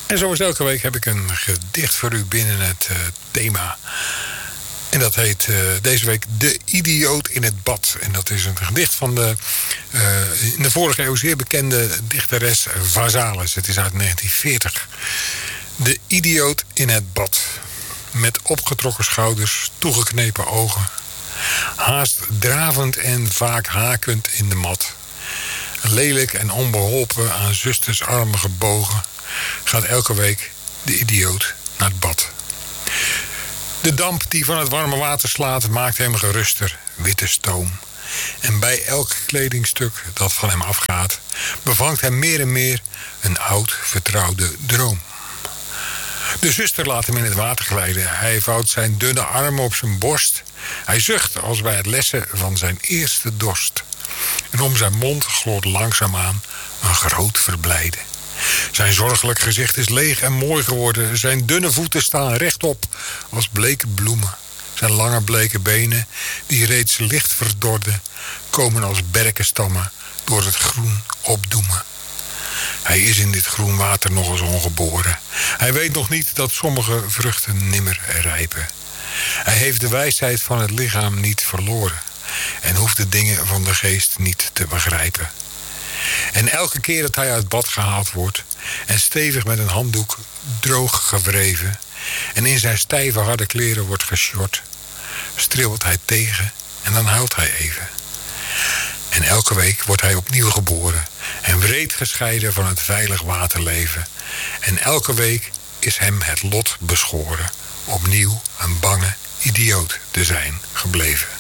En zoals elke week heb ik een gedicht voor u binnen het thema. En dat heet deze week De Idioot in het Bad. En dat is een gedicht van de in de vorige eeuw zeer bekende dichteres Vazalis. Het is uit 1940. De Idioot in het Bad. Met opgetrokken schouders, toegeknepen ogen. Haast dravend en vaak hakend in de mat. Lelijk en onbeholpen aan zusters armen gebogen. Gaat elke week de idioot naar het bad. De damp die van het warme water slaat maakt hem geruster, witte stoom. En bij elk kledingstuk dat van hem afgaat, bevangt hem meer en meer een oud vertrouwde droom. De zuster laat hem in het water glijden. Hij vouwt zijn dunne armen op zijn borst. Hij zucht als bij het lessen van zijn eerste dorst. En om zijn mond gloort langzaamaan een groot verblijden. Zijn zorgelijk gezicht is leeg en mooi geworden. Zijn dunne voeten staan rechtop als bleke bloemen. Zijn lange bleke benen, die reeds licht verdorden, komen als berkenstammen door het groen opdoemen. Hij is in dit groen water nog eens ongeboren. Hij weet nog niet dat sommige vruchten nimmer rijpen. Hij heeft de wijsheid van het lichaam niet verloren en hoeft de dingen van de geest niet te begrijpen. En elke keer dat hij uit bad gehaald wordt en stevig met een handdoek droog gewreven en in zijn stijve harde kleren wordt gesjord, stribbelt hij tegen en dan huilt hij even. En elke week wordt hij opnieuw geboren en wreed gescheiden van het veilig waterleven. En elke week is hem het lot beschoren opnieuw een bange idioot te zijn gebleven.